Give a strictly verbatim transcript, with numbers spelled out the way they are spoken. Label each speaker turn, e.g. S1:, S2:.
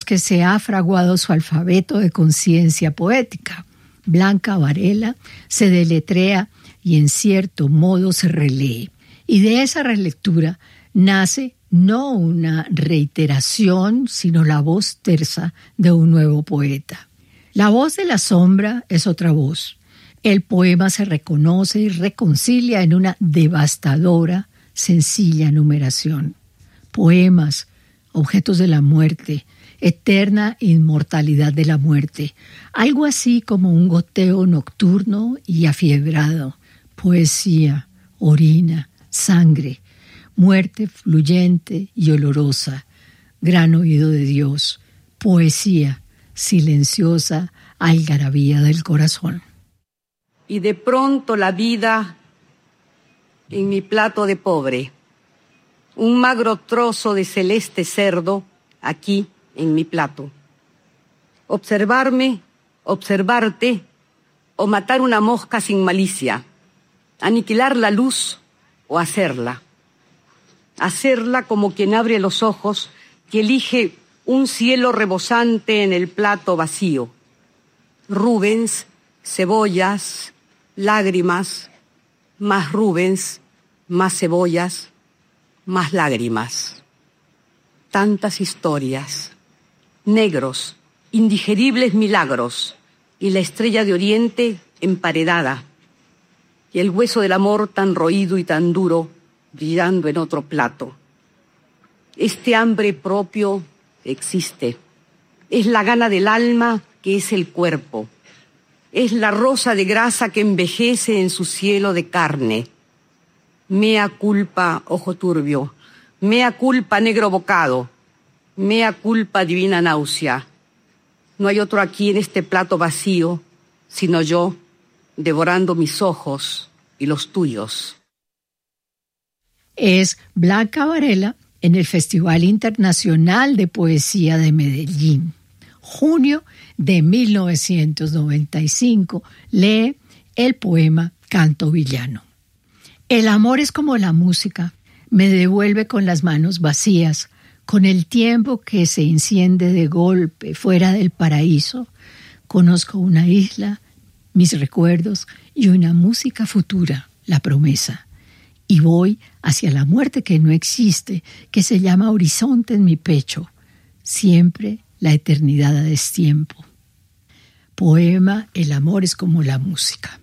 S1: que se ha fraguado su alfabeto de conciencia poética. Blanca Varela se deletrea y en cierto modo se relee. Y de esa relectura nace no una reiteración, sino la voz tersa de un nuevo poeta. La voz de la sombra es otra voz. El poema se reconoce y reconcilia en una devastadora, sencilla numeración. Poemas, objetos de la muerte, eterna inmortalidad de la muerte, algo así como un goteo nocturno y afiebrado, poesía, orina, sangre, muerte fluyente y olorosa, gran oído de Dios, poesía, silenciosa algarabía del corazón.
S2: Y de pronto la vida en mi plato de pobre, un magro trozo de celeste cerdo aquí en mi plato. Observarme, observarte o matar una mosca sin malicia, aniquilar la luz o hacerla. Hacerla como quien abre los ojos y elige un cielo rebosante en el plato vacío. Rubens, cebollas, lágrimas, más Rubens, más cebollas, más lágrimas. Tantas historias, negros, indigeribles milagros, y la estrella de oriente emparedada, y el hueso del amor tan roído y tan duro, brillando en otro plato. Este hambre propio existe. Es la gana del alma que es el cuerpo. Es la rosa de grasa que envejece en su cielo de carne. Mea culpa, ojo turbio. Mea culpa, negro bocado. Mea culpa, divina náusea. No hay otro aquí en este plato vacío, sino yo, devorando mis ojos y los tuyos.
S1: Es Blanca Varela en el Festival Internacional de Poesía de Medellín. Junio de mil novecientos noventa y cinco, lee el poema Canto Villano. El amor es como la música, me devuelve con las manos vacías, con el tiempo que se enciende de golpe fuera del paraíso. Conozco una isla, mis recuerdos y una música futura, la promesa. Y voy hacia la muerte que no existe, que se llama horizonte en mi pecho. Siempre la eternidad a destiempo. Poema El amor es como la música.